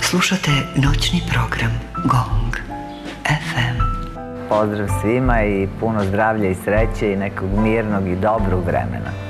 Slušate noćni program GONG FM. Pozdrav svima i puno zdravlja i sreće i nekog mirnog i dobrog vremena.